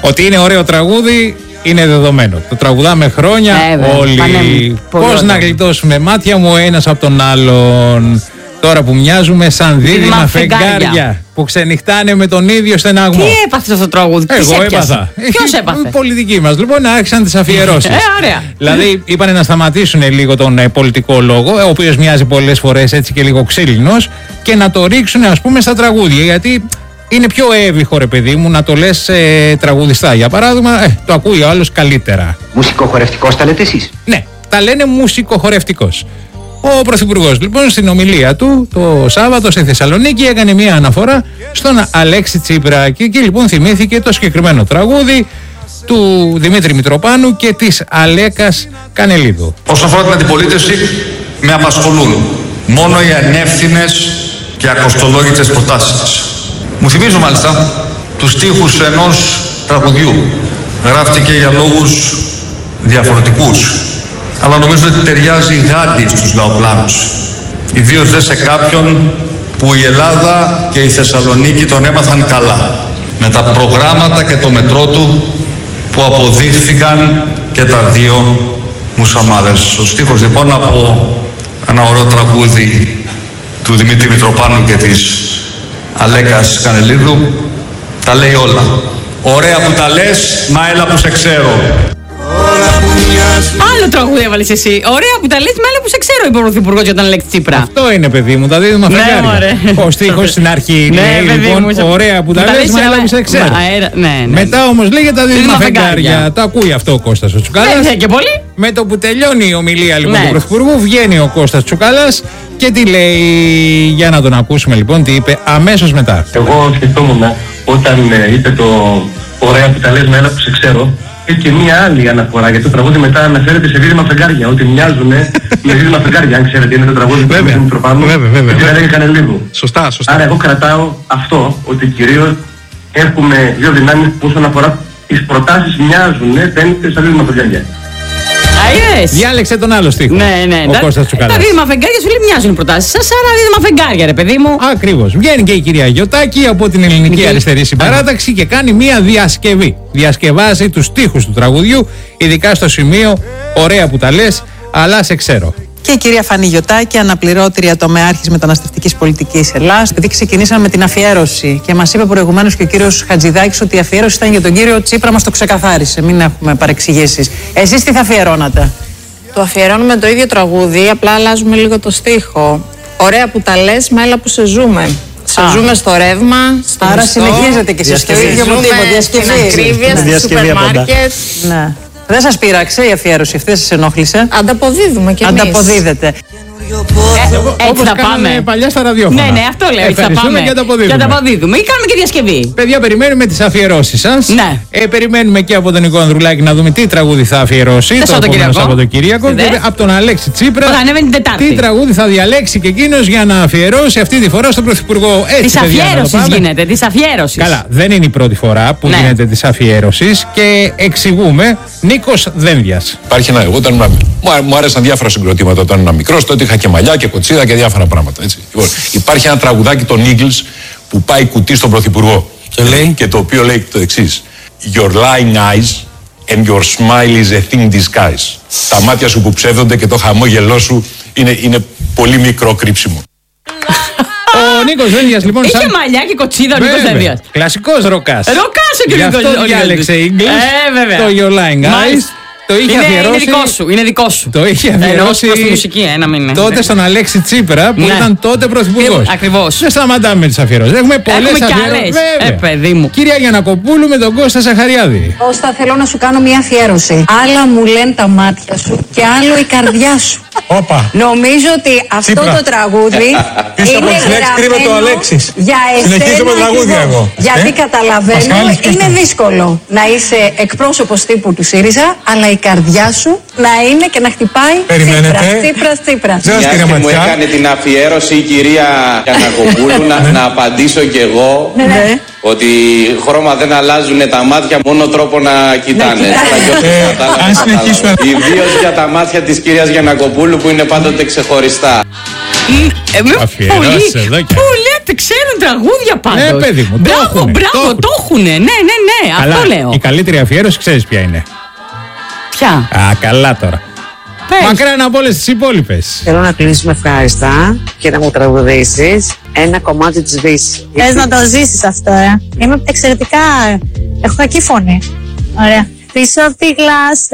Ότι είναι ωραίο τραγούδι είναι δεδομένο. Το τραγουδάμε χρόνια όλοι. Πώς να γλιτώσουμε μάτια μου ένας από τον άλλον. Τώρα που μοιάζουμε σαν δίδυμα φεγγάρια που ξενυχτάνε με τον ίδιο στεναγμό. Τι έπαθε αυτό το τραγούδι, εγώ έπαθα. Ποιος έπαθε? Πολιτικοί μας λοιπόν άρχισαν τις αφιερώσεις. Ωραία. Δηλαδή είπανε να σταματήσουν λίγο τον πολιτικό λόγο, ο οποίος μοιάζει πολλές φορές έτσι και λίγο ξύλινος, και να το ρίξουν ας πούμε στα τραγούδια. Γιατί είναι πιο εύβυχο, ρε παιδί μου, να το λες τραγουδιστά. Για παράδειγμα, το ακούει ο άλλος καλύτερα. Μουσικοχορευτικός τα λέτε εσείς? Ναι, τα λένε μουσικοχορευτικός. Ο Πρωθυπουργός λοιπόν στην ομιλία του το Σάββατο στη Θεσσαλονίκη έκανε μια αναφορά στον Αλέξη Τσίπρα και εκεί λοιπόν θυμήθηκε το συγκεκριμένο τραγούδι του Δημήτρη Μητροπάνου και της Αλέκας Κανελίδου. Όσον αφορά την αντιπολίτευση, με απασχολούν μόνο οι ανεύθυνες και ακοστολόγητες προτάσεις της. Μου θυμίζω μάλιστα τους στίχους ενός τραγουδιού. Γράφτηκε για λόγους διαφορετικούς, αλλά νομίζω ότι ταιριάζει γάντι στους λαοπλάνους. Ιδίως δε σε κάποιον που η Ελλάδα και η Θεσσαλονίκη τον έμαθαν καλά. Με τα προγράμματα και το μετρό του που αποδείχθηκαν και τα δύο μουσαμάδες. Ο στίχος λοιπόν από ένα ωραίο τραγούδι του Δημήτρη Μητροπάνου και της Αλέκας Κανελίδου τα λέει όλα. Ωραία που τα λες, μα έλα που σε ξέρω. Άλλο τραγούδι έβαλες εσύ. Ωραία που τα λες, με άλλα που σε ξέρω, είπε ο Πρωθυπουργός για τον Αλέξη Τσίπρα. Αυτό είναι, παιδί μου, τα δίδυμα φεγγάρια. Ο στίχος στην αρχή είναι λοιπόν ωραία που τα λες, με άλλα που σε ξέρω. Μετά όμως λέει για τα δίδυμα φεγγάρια. Το ακούει αυτό ο Κώστας ο Τσουκάλας. Και πολύ. Με το που τελειώνει η ομιλία λοιπόν του Πρωθυπουργού, βγαίνει ο Κώστας Τσουκάλας και τι λέει, για να τον ακούσουμε λοιπόν τι είπε αμέσως μετά. Εγώ σκεφτόμουν όταν είπε το ωραία που τα λες, με άλλα που σε ξέρω. Και μία άλλη αναφορά, γιατί το τραγούδι μετά αναφέρεται σε δίδυμα φεγγάρια. Ότι μοιάζουν με δίδυμα φεγγάρια. Αν ξέρετε, είναι το τραγούδι που είναι Μητροπάνου και δεν λέγει Κανελίδου. Σωστά. Άρα, εγώ κρατάω αυτό, ότι κυρίως έχουμε δύο δυνάμεις που όσον αφορά τις προτάσεις μοιάζουν, φαίνεται στα δίδυμα φεγγάρια. Διάλεξε τον άλλο στίχο. Ναι. Ο Κώστας Τσουκάλας. Τα δίδυμα φεγγάρια σου λέει μοιάζουν οι προτάσεις σας, άρα δίδυμα φεγγάρια, ρε παιδί μου. Ακριβώς. Βγαίνει και η κυρία Γιωτάκη από την Ελληνική Αριστερή Συμπαράταξη και κάνει μία διασκευή. Διασκευάζει τους στίχους του τραγουδιού, ειδικά στο σημείο ωραία που τα λες, αλλά σε ξέρω. Και η κυρία Φανή Γιωτάκη, αναπληρώτρια τομεάρχης μεταναστευτικής πολιτικής Ελλάδας. Επειδή ξεκινήσαμε με την αφιέρωση και μας είπε προηγουμένως και ο κύριος Χατζηδάκης ότι η αφιέρωση ήταν για τον κύριο Τσίπρα, μας το ξεκαθάρισε. Μην έχουμε παρεξηγήσεις. Εσείς τι θα αφιερώνατε? Το αφιερώνουμε το ίδιο τραγούδι, απλά αλλάζουμε λίγο το στίχο. Ωραία που τα λες, μα έλα που σε ζούμε. Σε ζούμε στο ρεύμα, στο άρα μισθό. Συνεχίζετε και εσείς στο ίδιο μοτίβο, διασκευή. Στην ακρίβεια, στο σούπερ μάρκετ. Ναι. Δεν σας πείραξε η αφιέρωση αυτή, δεν σας ενόχλησε? Ανταποδίδουμε κι εμείς. Ανταποδίδετε. Έτσι θα πάμε. Παλιά στα ραδιόφωνα. Ναι, αυτό λέω. Έτσι θα πάμε. Και ανταποδίδουμε. Ή κάνουμε και διασκευή. Παιδιά, περιμένουμε τις αφιερώσεις σας. Ναι. Περιμένουμε και από τον Νικό Ανδρουλάκη να δούμε τι τραγούδι θα αφιερώσει το επόμενο Σαββατοκύριακο. Και από τον Αλέξη Τσίπρα τι τραγούδι θα διαλέξει και εκείνος για να αφιερώσει αυτή τη φορά στον Πρωθυπουργό. Τη αφιέρωση γίνεται. Τη αφιέρωση. Καλά, δεν είναι η πρώτη φορά που γίνεται τη αφιέρωση και εξηγούμε. Νίκος Δένδιας. Υπάρχει ένα. Εγώ μου άρεσαν διάφορα συγκροτήματα όταν ήμουν μικρός, τότε είχα και μαλλιά και κοτσίδα και διάφορα πράγματα. Έτσι. Λοιπόν, υπάρχει ένα τραγουδάκι των Eagles που πάει κουτί στον Πρωθυπουργό και το οποίο λέει το εξής: Your lying eyes and your smile is a thin disguise. Τα μάτια σου που ψεύδονται και το χαμόγελό σου είναι πολύ μικρό κρύψιμο. Ο Νίκος Δένδιας λοιπόν. Είχε μαλλιά και κοτσίδα ο Νίκος Δένδιας. Κλασικός ροκάς. Ροκάς ο Νίκος Δένδιας. Αυτό διάλεξε Eagles. Το Your lying eyes. Το είχε αφιερώσει. Είναι δικό σου. Το είχε αφιερώσει στη μουσική, τότε στον Αλέξη Τσίπρα που ήταν τότε πρωθυπουργός. Ακριβώς. Δεν σταματάμε με τις αφιερώσεις. Έχουμε πολλές αφιερώσεις. Παιδί μου. Κυρία Γιαννακοπούλου με τον Κώστα Σαχαριάδη. Κώστα, θέλω να σου κάνω μια αφιέρωση. Άλλα μου λένε τα μάτια σου και άλλο η καρδιά σου. Νομίζω ότι αυτό το τραγούδι είναι γραμμένο για εσένα. Γιατί καταλαβαίνω, είναι δύσκολο να είσαι εκπρόσωπος τύπου του ΣΥΡΙΖΑ, αλλά η καρδιά σου να είναι και να χτυπάει Τσίπρα. Μου έκανε την αφιέρωση η κυρία Γιαννακοπούλου να απαντήσω κι εγώ ότι χρώμα δεν αλλάζουν τα μάτια, μόνο τρόπο να κοιτάνε. Ιδίως για τα μάτια της κυρίας Γιαννακοπούλου που είναι πάντοτε ξεχωριστά. Αφιερώσεις εδώ και... Πού λέτε, ξέρουν τραγούδια πάντως. Ναι, παιδί μου, μπράβο, το έχουνε. Ναι, καλά, αυτό λέω. Η καλύτερη αφιέρωση ξέρεις ποια είναι? Ποια? Α, καλά τώρα. Μακράν από όλες τις υπόλοιπες. Θέλω να κλείσουμε ευχάριστα και να μου τραγουδήσεις ένα κομμάτι της Βύσης. Θες να το ζήσεις αυτό, Είμαι εξαιρετικά. Έχω κακή φωνή. Ωραία. Πίσω από τη γλάσσα.